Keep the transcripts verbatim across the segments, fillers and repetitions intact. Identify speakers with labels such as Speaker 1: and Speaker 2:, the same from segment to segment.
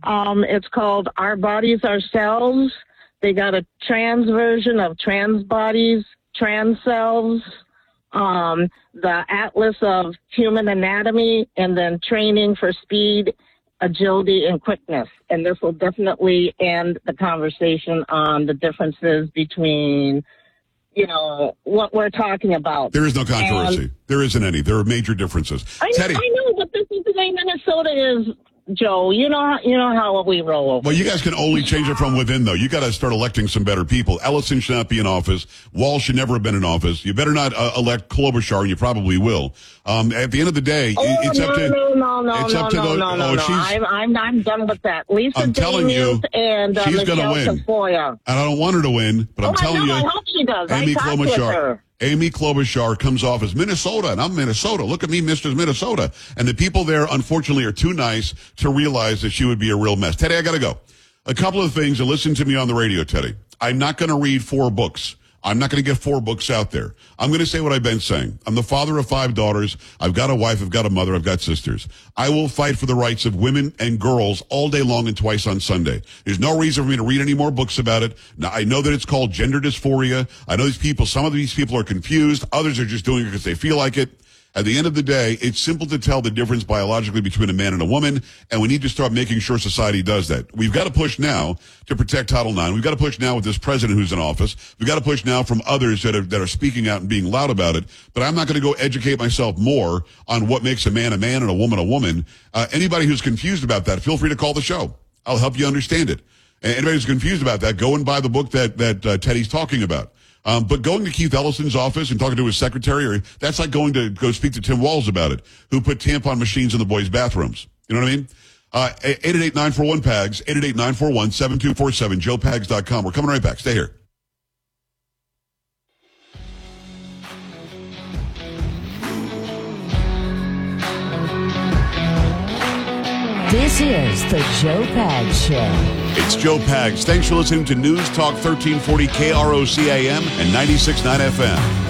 Speaker 1: Um, it's called Our Bodies Ourselves. They got a trans version of Trans Bodies, Trans Selves, um, the Atlas of Human Anatomy, and then Training for Speed, Agility, and Quickness. And this will definitely end the conversation on the differences between, you know, what we're talking about.
Speaker 2: There is no controversy.
Speaker 1: And
Speaker 2: there isn't any. There are major differences.
Speaker 1: I know,
Speaker 2: Teddy,
Speaker 1: I know, but this is the way Minnesota is, Joe. You know how, you know how we roll over.
Speaker 2: Well, you guys can only change it from within, though. You got to start electing some better people. Ellison should not be in office. Wall should never have been in office. You better not uh, elect Klobuchar, and you probably will. Um, at the end of the day,
Speaker 1: oh,
Speaker 2: it's
Speaker 1: no,
Speaker 2: up to
Speaker 1: no, no, no,
Speaker 2: it's
Speaker 1: no,
Speaker 2: up to
Speaker 1: no,
Speaker 2: those,
Speaker 1: no, no,
Speaker 2: oh,
Speaker 1: no.
Speaker 2: she's,
Speaker 1: I'm, I'm, I'm done with that. Lisa
Speaker 2: I'm telling you,
Speaker 1: and uh,
Speaker 2: she's going to win.
Speaker 1: Tafoya.
Speaker 2: And I don't want her to win, but
Speaker 1: oh,
Speaker 2: I'm telling
Speaker 1: I know,
Speaker 2: you,
Speaker 1: I hope she does.
Speaker 2: Amy
Speaker 1: I talked with
Speaker 2: Klobuchar.
Speaker 1: her.
Speaker 2: Amy Klobuchar comes off as Minnesota, and I'm Minnesota. Look at me, Mister Minnesota. And the people there, unfortunately, are too nice to realize that she would be a real mess. Teddy, I got to go. A couple of things, and listen to me on the radio, Teddy. I'm not going to read four books. I'm not going to get four books out there. I'm going to say what I've been saying. I'm the father of five daughters. I've got a wife. I've got a mother. I've got sisters. I will fight for the rights of women and girls all day long and twice on Sunday. There's no reason for me to read any more books about it. Now, I know that it's called gender dysphoria. I know these people, some of these people are confused. Others are just doing it because they feel like it. At the end of the day, it's simple to tell the difference biologically between a man and a woman, and we need to start making sure society does that. We've got to push now to protect Title nine. We've got to push now with this president who's in office. We've got to push now from others that are, that are speaking out and being loud about it. But I'm not going to go educate myself more on what makes a man a man and a woman a woman. Uh, anybody who's confused about that, feel free to call the show. I'll help you understand it. And anybody who's confused about that, go and buy the book that, that uh, Teddy's talking about. Um, but going to Keith Ellison's office and talking to his secretary, or that's like going to go speak to Tim Walz about it, who put tampon machines in the boys' bathrooms. You know what I mean? Uh, eight eight eight, nine four one, P A G S, eight eight eight, nine four one, seven two four seven, joe pags dot com. We're coming right back. Stay here.
Speaker 3: This is the Joe Pags Show.
Speaker 2: It's Joe Pags. Thanks for listening to News Talk thirteen forty K R O C A M and ninety-six point nine F M.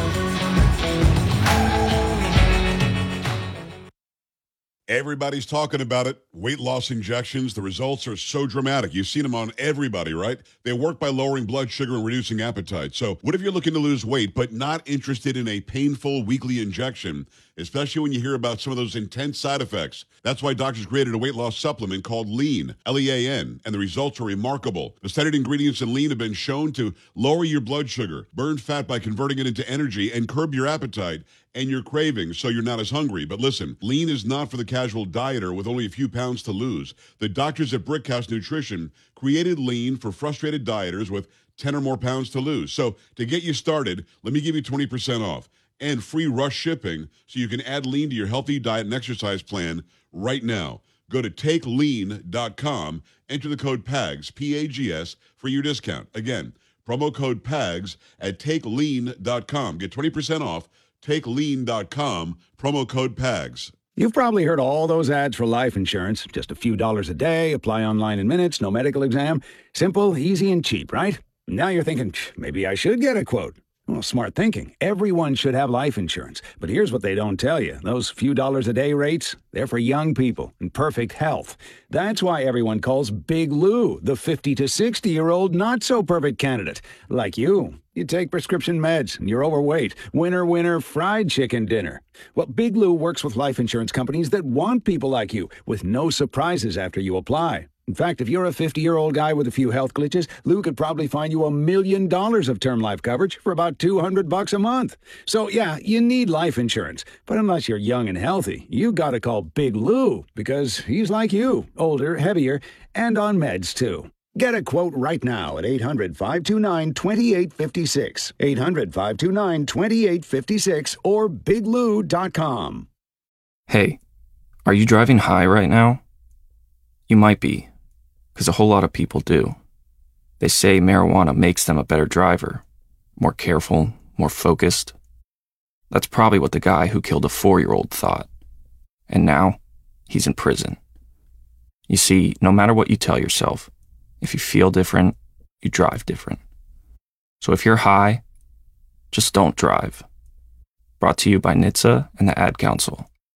Speaker 2: Everybody's talking about it. Weight loss injections. The results are so dramatic. You've seen them on everybody, right? They work by lowering blood sugar and reducing appetite. So what if you're looking to lose weight but not interested in a painful weekly injection, especially when you hear about some of those intense side effects? That's why doctors created a weight loss supplement called Lean, L E A N, and the results are remarkable. The studied ingredients in Lean have been shown to lower your blood sugar, burn fat by converting it into energy, and curb your appetite and your cravings so you're not as hungry. But listen, Lean is not for the casual dieter with only a few pounds to lose. The doctors at Brickhouse Nutrition created Lean for frustrated dieters with ten or more pounds to lose. So to get you started, let me give you twenty percent off and free rush shipping so you can add Lean to your healthy diet and exercise plan right now. Go to take lean dot com, enter the code P A G S, P A G S, for your discount. Again, promo code P A G S at take lean dot com. Get twenty percent off, take lean dot com, promo code P A G S.
Speaker 4: You've probably heard all those ads for life insurance. Just a few dollars a day, apply online in minutes, no medical exam. Simple, easy, and cheap, right? Now you're thinking, maybe I should get a quote. Well, smart thinking. Everyone should have life insurance. But here's what they don't tell you. Those few dollars a day rates, they're for young people in perfect health. That's why everyone calls Big Lou the fifty to sixty-year-old not-so-perfect candidate. Like you. You take prescription meds, and you're overweight. Winner, winner, fried chicken dinner. Well, Big Lou works with life insurance companies that want people like you, with no surprises after you apply. In fact, if you're a fifty-year-old guy with a few health glitches, Lou could probably find you a million dollars of term life coverage for about two hundred bucks a month. So, yeah, you need life insurance. But unless you're young and healthy, you gotta call Big Lou, because he's like you, older, heavier, and on meds, too. Get a quote right now at eight hundred, five two nine, two eight five six, eight hundred, five two nine, two eight five six, or big lou dot com.
Speaker 5: Hey, are you driving high right now? You might be, because a whole lot of people do. They say marijuana makes them a better driver, more careful, more focused. That's probably what the guy who killed a four-year-old thought. And now, he's in prison. You see, no matter what you tell yourself, if you feel different, you drive different. So if you're high, just don't drive. Brought to you by N H T S A and the Ad Council.